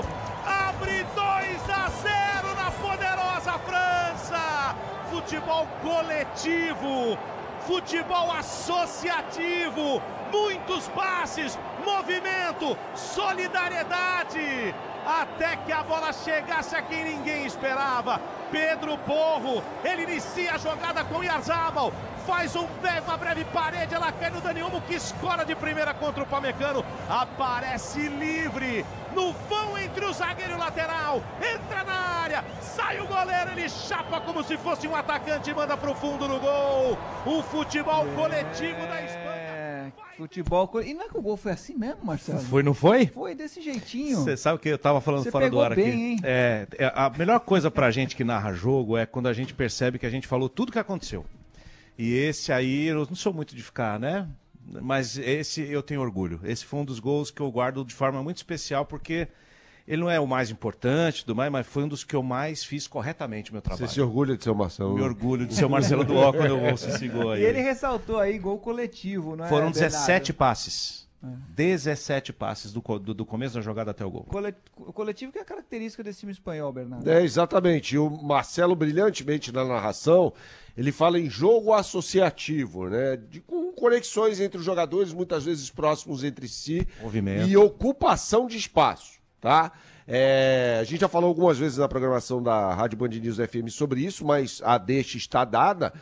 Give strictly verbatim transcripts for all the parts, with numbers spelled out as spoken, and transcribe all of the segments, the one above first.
abre dois a zero na poderosa França. Futebol coletivo, futebol associativo, muitos passes, movimento, solidariedade, até que a bola chegasse a quem ninguém esperava. Pedro Porro, ele inicia a jogada com Oyarzabal, faz um breve, uma breve parede, ela cai no Dani Olmo, que escora de primeira contra o Pamecano, aparece livre, no vão entre o zagueiro e o lateral, entra na área, sai o goleiro, ele chapa como se fosse um atacante e manda pro fundo no gol. O futebol é... coletivo da Espanha. Futebol, e não é que o gol foi assim mesmo, Marcelo? Foi, não foi? Foi desse jeitinho. Você sabe o que eu tava falando Cê fora do ar bem, aqui? Hein? É, a melhor coisa pra gente que narra jogo é quando a gente percebe que a gente falou tudo que aconteceu. E esse aí, eu não sou muito de ficar, né? Mas esse eu tenho orgulho. Esse foi um dos gols que eu guardo de forma muito especial, porque ele não é o mais importante, do mais, mas foi um dos que eu mais fiz corretamente o meu trabalho. Você se orgulha de ser o Marcelo? Me orgulho de ser o Marcelo do Ó quando eu ouço esse gol aí. E ele ressaltou aí gol coletivo, não é? Foram dezessete Bernardo? passes. É. dezessete passes do, do, do começo da jogada até o gol. O coletivo que é a característica desse time espanhol, Bernardo. É, exatamente. E o Marcelo, brilhantemente na narração, ele fala em jogo associativo, né? De, com conexões entre os jogadores, muitas vezes próximos entre si. Movimento. E ocupação de espaço, tá? É, a gente já falou algumas vezes na programação da Rádio Band News F M sobre isso, mas a deixa está dada.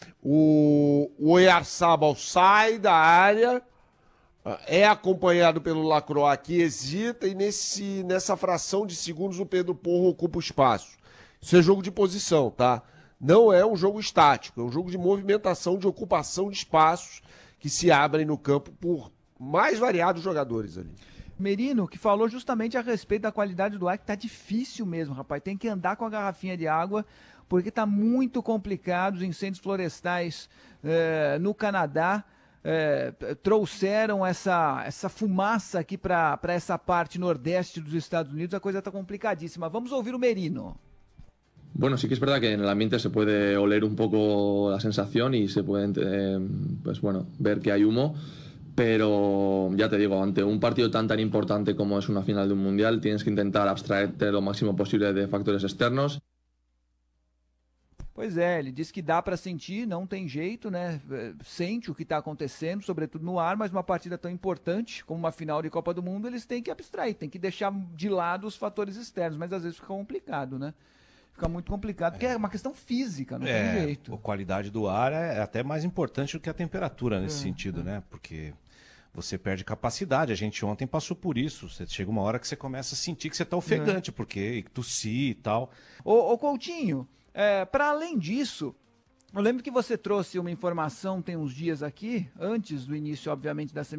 O, o Oyarzabal sai da área, é acompanhado pelo Lacroix, que hesita, e nesse, nessa fração de segundos o Pedro Porro ocupa o espaço. Isso é jogo de posição, tá? Não é um jogo estático, é um jogo de movimentação, de ocupação de espaços que se abrem no campo por mais variados jogadores ali. Merino, que falou justamente a respeito da qualidade do ar, que tá difícil mesmo, rapaz. Tem que andar com a garrafinha de água, porque tá muito complicado. Os incêndios florestais eh, no Canadá eh, trouxeram essa, essa fumaça aqui para essa parte nordeste dos Estados Unidos. A coisa tá complicadíssima. Vamos ouvir o Merino. Bueno, sí que es verdad que en el ambiente se puede oler un poco la sensación y se puede eh, pues bueno, ver que hay humo. Pero ya te digo, ante un partido tan tan importante como es una final de un mundial, tienes que intentar abstraerte lo máximo posible de factores externos. Pois é, ele diz que dá para sentir, não tem jeito, né? Sente o que está acontecendo, sobretudo no ar, mas uma partida tão importante como uma final de Copa do Mundo, eles têm que abstrair, têm que deixar de lado os fatores externos, mas às vezes fica complicado, né? Fica muito complicado, porque é uma questão física, não é, tem jeito. A qualidade do ar é até mais importante do que a temperatura nesse é, sentido, é. né? Porque você perde capacidade. A gente ontem passou por isso. Você chega uma hora que você começa a sentir que você está ofegante, é. porque tossir e tal. Ô, ô Coutinho, é, para além disso, eu lembro que você trouxe uma informação tem uns dias aqui, antes do início, obviamente, da